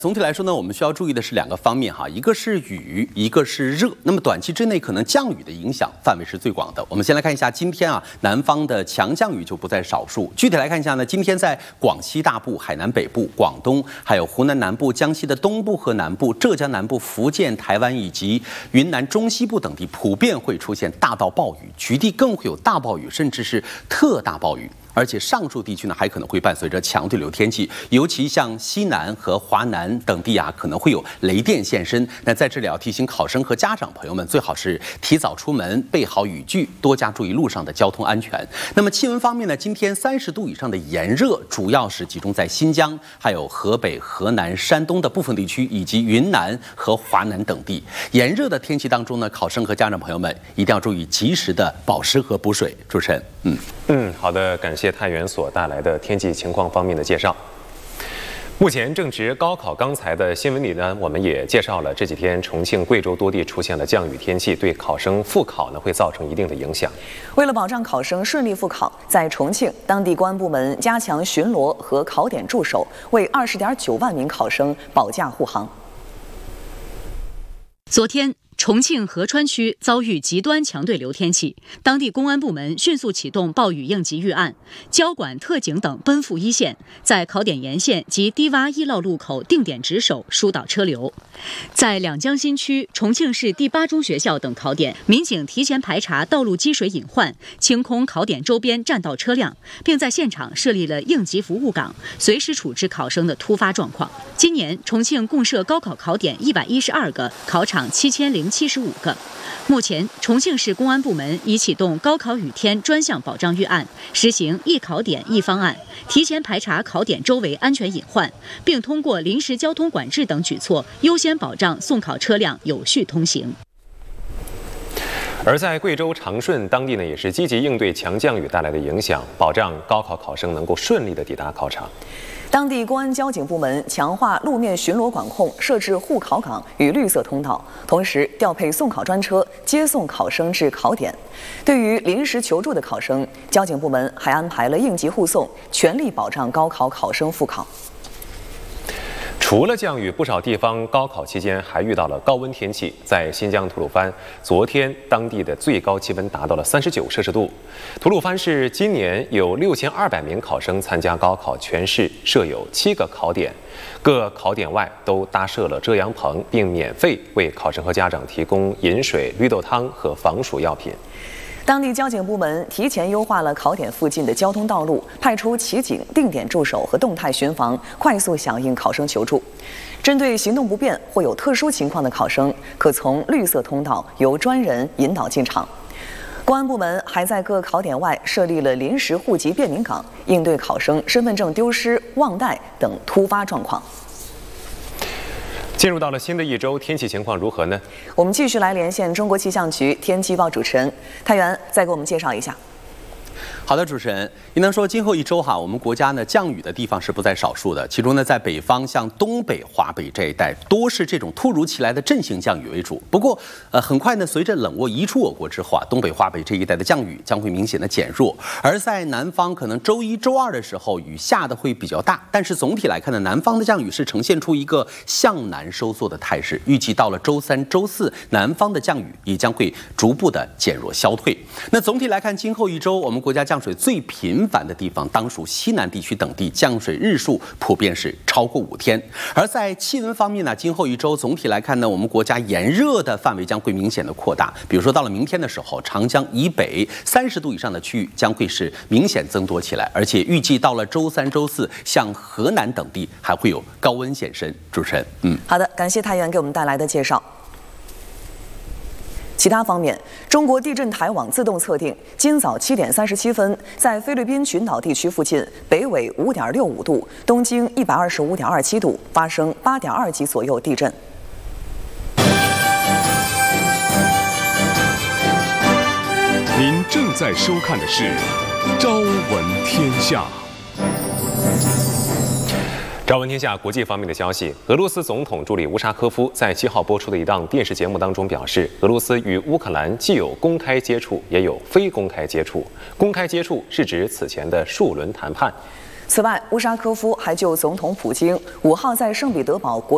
总体来说呢，我们需要注意的是两个方面哈，一个是雨，一个是热。那么短期之内可能降雨的影响范围是最广的。我们先来看一下今天南方的强降雨就不在少数。具体来看一下呢，今天在广西大部、海南北部、广东，还有湖南南部、江西的东部和南部、浙江南部、福建、台湾以及云南中西部等地，普遍会出现大到暴雨，局地更会有大暴雨，甚至是特大暴雨。而且上述地区呢，还可能会伴随着强对流天气，尤其像西南和华南等地可能会有雷电现身。那在这里要提醒考生和家长朋友们，最好是提早出门，备好雨具，多加注意路上的交通安全。那么气温方面呢，今天30度以上的炎热，主要是集中在新疆、还有河北、河南、山东的部分地区，以及云南和华南等地。炎热的天气当中呢，考生和家长朋友们一定要注意及时的保湿和补水。主持人， 好的，感谢太原所带来的天气情况方面的介绍。目前正值高考，刚才的新闻里呢，我们也介绍了这几天重庆、贵州多地出现了降雨天气，对考生复考呢会造成一定的影响。 为了保障考生顺利复考，在重庆，当地公安部门加强巡逻和考点驻守，为20.9万名考生保驾护航。 昨天，重庆合川区遭遇极端强对流天气，当地公安部门迅速启动暴雨应急预案，交管、特警等奔赴一线，在考点沿线及低洼易涝路口定点值守，疏导车流。在两江新区、重庆市第8中学校等考点，民警提前排查道路积水隐患，清空考点周边占道车辆，并在现场设立了应急服务岗，随时处置考生的突发状况。今年，重庆共设高考考点112个，考场7075个。目前，重庆市公安部门已启动高考雨天专项保障预案，实行一考点一方案，提前排查考点周围安全隐患，并通过临时交通管制等举措，优先保障送考车辆有序通行。 而在贵州长顺，当地呢也是积极应对强降雨带来的影响，保障高考考生能够顺利地抵达考场。 当地公安交警部门强化路面巡逻管控，设置护考岗与绿色通道，同时调配送考专车接送考生至考点。对于临时求助的考生，交警部门还安排了应急护送，全力保障高考考生复考。 除了降雨，不少地方高考期间还遇到了高温天气。在新疆吐鲁番，昨天当地的最高气温达到了39摄氏度。吐鲁番市今年有6200名考生参加高考，全市设有7个考点，各考点外都搭设了遮阳棚，并免费为考生和家长提供饮水、绿豆汤和防暑药品。 当地交警部门提前优化了考点附近的交通道路，派出骑警定点驻守和动态巡防，快速响应考生求助。针对行动不便或有特殊情况的考生，可从绿色通道由专人引导进场。公安部门还在各考点外设立了临时户籍便民岗，应对考生身份证丢失、忘带等突发状况。 进入到了新的一周，天气情况如何呢？ 我们继续来连线中国气象局天气预报主持人太原，再给我们介绍一下。 好的，主持人，应当说今后一周我们国家呢降雨的地方是不在少数的，其中呢在北方像东北、华北这一带多是这种突如其来的阵性降雨为主。不过很快呢，随着冷涡移出我国之后东北、华北这一带的降雨将会明显的减弱，而在南方可能周一周二的时候雨下的会比较大，但是总体来看呢，南方的降雨是呈现出一个向南收缩的态势，预计到了周三、周四，南方的降雨也将会逐步的减弱消退。那总体来看，今后一周我们国家降水最频繁的地方当属西南地区等地，降水日数普遍是超过5天。而在气温方面呢，今后一周总体来看呢，我们国家炎热的范围将会明显的扩大。比如说到了明天的时候，长江以北30度以上的区域将会是明显增多起来，而且预计到了周三、周四，像河南等地还会有高温现身。主持人， 好的，感谢太原给我们带来的介绍。其他方面，中国地震台网自动测定，今早7点37分，在菲律宾群岛地区附近，北纬5.65度，东经125.27度，发生8.2级左右地震。 您正在收看的是《朝闻天下》。 朝闻天下国际方面的消息，俄罗斯总统助理乌沙科夫在7号播出的一档电视节目当中表示，俄罗斯与乌克兰既有公开接触，也有非公开接触。公开接触是指此前的数轮谈判。 此外，乌沙科夫还就总统普京5号在圣彼得堡国